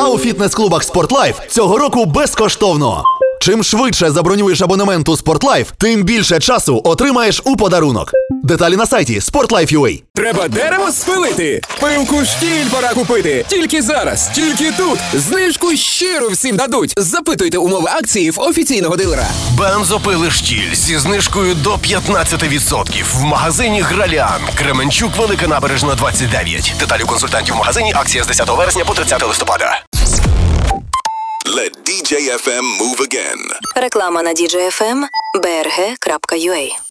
А у фітнес-клубах «Спортлайф» цього року безкоштовно. Чим швидше забронюєш абонемент у «Спортлайф», тим більше часу отримаєш у подарунок. Деталі на сайті sportlife.ua. Треба дерево спилити? Пилку «Штіль» пора купити. Тільки зараз, тільки тут. Знижку щиро всім дадуть. Запитуйте умови акції в офіційного дилера. Бензопили «Штіль» зі знижкою до 15% в магазині «Гралян». Кременчук, Велика Набережна, 29. Деталі у консультантів в магазині. Акція з 10 вересня по 30 листопада. Let DJ FM move again. Реклама на DJ FM, brg.ua.